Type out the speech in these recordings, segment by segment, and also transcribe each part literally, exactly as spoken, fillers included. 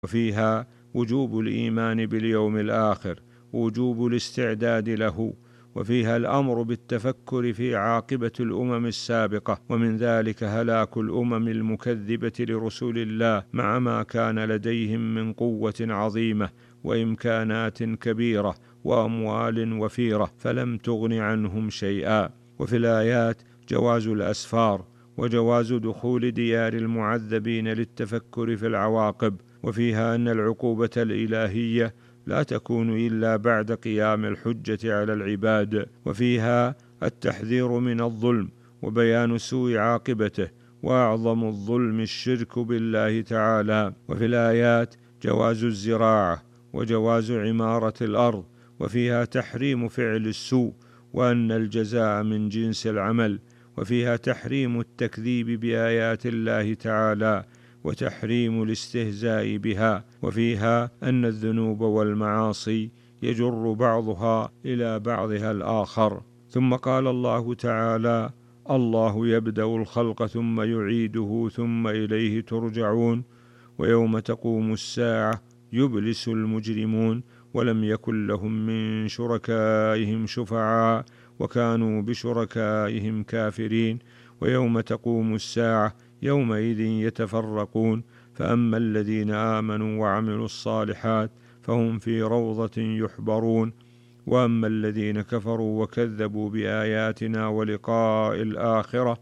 وفيها وجوب الإيمان باليوم الآخر، ووجوب الاستعداد له، وفيها الأمر بالتفكر في عاقبة الأمم السابقة، ومن ذلك هلاك الأمم المكذبة لرسول الله مع ما كان لديهم من قوة عظيمة وإمكانات كبيرة وأموال وفيرة فلم تغن عنهم شيئا. وفي الآيات جواز الأسفار، وجواز دخول ديار المعذبين للتفكر في العواقب، وفيها أن العقوبة الإلهية لا تكون إلا بعد قيام الحجة على العباد، وفيها التحذير من الظلم وبيان سوء عاقبته، وأعظم الظلم الشرك بالله تعالى. وفي الآيات جواز الزراعة وجواز عمارة الأرض، وفيها تحريم فعل السوء وأن الجزاء من جنس العمل، وفيها تحريم التكذيب بآيات الله تعالى وتحريم الاستهزاء بها، وفيها أن الذنوب والمعاصي يجر بعضها إلى بعضها الآخر. ثم قال الله تعالى: الله يبدأ الخلق ثم يعيده ثم إليه ترجعون، ويوم تقوم الساعة يبلس المجرمون ولم يكن لهم من شركائهم شفعاء وكانوا بشركائهم كافرين، ويوم تقوم الساعة يومئذ يتفرقون، فأما الذين آمنوا وعملوا الصالحات فهم في روضة يحبرون، وأما الذين كفروا وكذبوا بآياتنا ولقاء الآخرة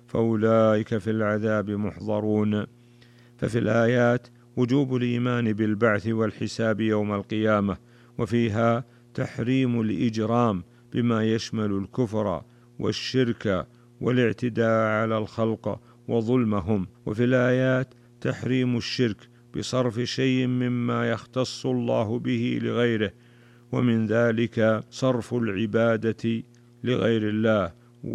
فأولئك في العذاب محضرون. ففي الآيات وجوب الإيمان بالبعث والحساب يوم القيامة، وفيها تحريم الإجرام بما يشمل الكفر والشرك والاعتداء على الخلق وظلمهم، وفي الآيات تحريم الشرك بصرف شيء مما يختص الله به لغيره، ومن ذلك صرف العبادة لغير الله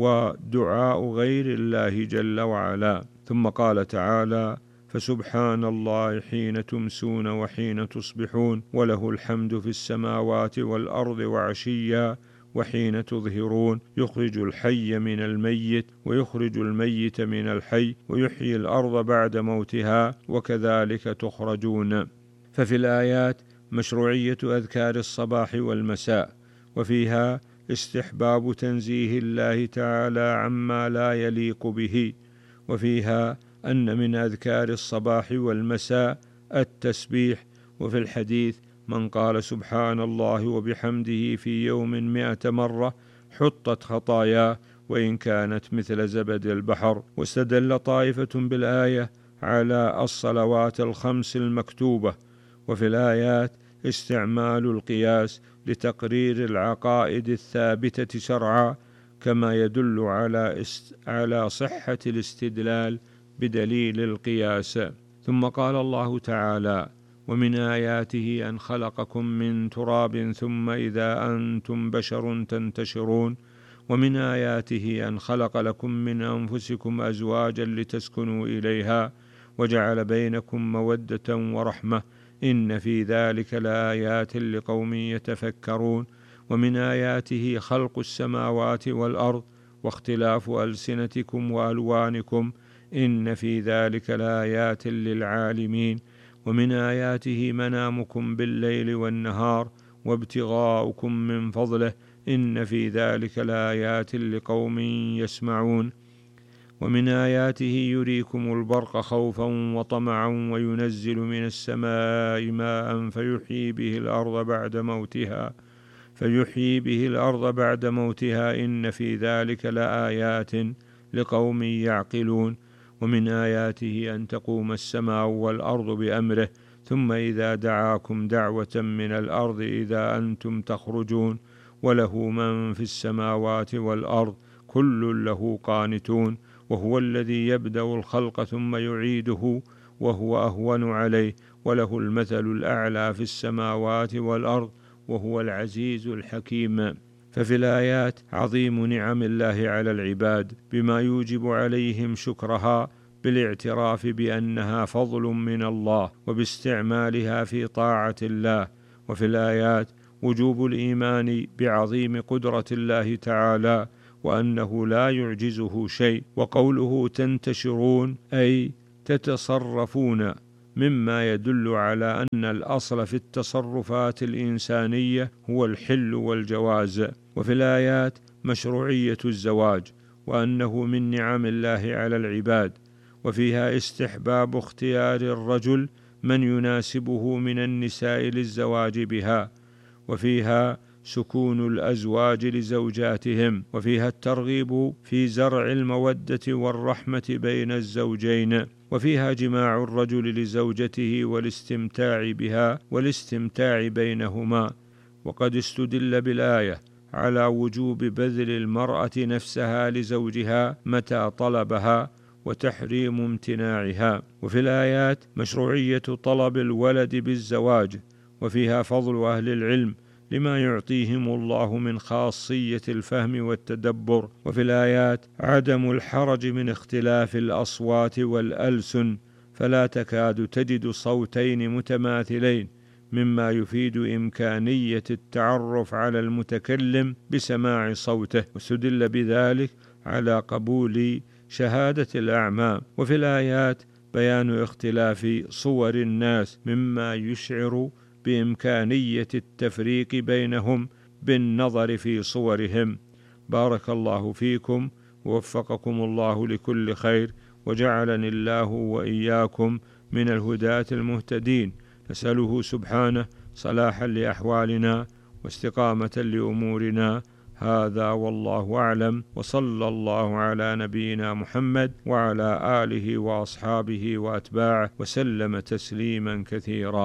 ودعاء غير الله جل وعلا. ثم قال تعالى: فسبحان الله حين تمسون وحين تصبحون وله الحمد في السماوات والأرض وعشيا وحين تظهرون، يخرج الحي من الميت ويخرج الميت من الحي ويحيي الأرض بعد موتها وكذلك تخرجون. ففي الآيات مشروعية أذكار الصباح والمساء، وفيها استحباب تنزيه الله تعالى عما لا يليق به، وفيها أن من أذكار الصباح والمساء التسبيح، وفي الحديث: من قال سبحان الله وبحمده في يوم مئة مرة حطت خطاياه وإن كانت مثل زبد البحر. واستدل طائفة بالآية على الصلوات الخمس المكتوبة، وفي الآيات استعمال القياس لتقرير العقائد الثابتة شرعا، كما يدل على است... على صحة الاستدلال بدليل القياس. ثم قال الله تعالى: ومن آياته أن خلقكم من تراب ثم إذا أنتم بشر تنتشرون، ومن آياته أن خلق لكم من أنفسكم أزواجا لتسكنوا إليها وجعل بينكم مودة ورحمة إن في ذلك لآيات لقوم يتفكرون، ومن آياته خلق السماوات والأرض واختلاف ألسنتكم وألوانكم إن في ذلك لآيات للعالمين، ومن آياته منامكم بالليل والنهار وابتغاؤكم من فضله إن في ذلك لآيات لقوم يسمعون، ومن آياته يريكم البرق خوفا وطمعا وينزل من السماء ماء فيحيي به الأرض بعد موتها فيحيي به الأرض بعد موتها إن في ذلك لآيات لقوم يعقلون، ومن آياته أن تقوم السماء والأرض بأمره ثم إذا دعاكم دعوة من الأرض إذا أنتم تخرجون، وله من في السماوات والأرض كل له قانتون، وهو الذي يبدأ الخلق ثم يعيده وهو أهون عليه، وله المثل الأعلى في السماوات والأرض وهو العزيز الحكيم. ففي الآيات عظيم نعم الله على العباد بما يوجب عليهم شكرها بالاعتراف بأنها فضل من الله وباستعمالها في طاعة الله، وفي الآيات وجوب الإيمان بعظيم قدرة الله تعالى وأنه لا يعجزه شيء، وقوله تنتشرون أي تتصرفون مما يدل على أن الأصل في التصرفات الإنسانية هو الحل والجواز. وفي الآيات مشروعية الزواج، وأنه من نعم الله على العباد، وفيها استحباب اختيار الرجل من يناسبه من النساء للزواج بها، وفيها سكون الأزواج لزوجاتهم، وفيها الترغيب في زرع المودة والرحمة بين الزوجين، وفيها جماع الرجل لزوجته والاستمتاع بها والاستمتاع بينهما. وقد استدل بالآية على وجوب بذل المرأة نفسها لزوجها متى طلبها وتحريم امتناعها. وفي الآيات مشروعية طلب الولد بالزواج، وفيها فضل أهل العلم لما يعطيهم الله من خاصية الفهم والتدبر. وفي الآيات عدم الحرج من اختلاف الأصوات والألسن، فلا تكاد تجد صوتين متماثلين، مما يفيد إمكانية التعرف على المتكلم بسماع صوته، واستدل بذلك على قبول شهادة الأعمى. وفي الآيات بيان اختلاف صور الناس، مما يشعر بإمكانية التفريق بينهم بالنظر في صورهم. بارك الله فيكم، ووفقكم الله لكل خير، وجعلني الله وإياكم من الهداة المهتدين. نسأله سبحانه صلاحا لأحوالنا واستقامة لأمورنا. هذا والله أعلم، وصلى الله على نبينا محمد وعلى آله وأصحابه وأتباعه وسلم تسليما كثيرا.